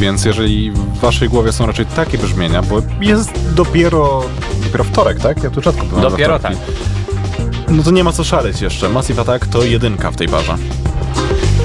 więc jeżeli w waszej głowie są raczej takie brzmienia, bo jest dopiero wtorek, tak? Ja tu rzadko byłem. Dopiero tak. No to nie ma co szaleć jeszcze. Massive Attack to 1 w tej parze.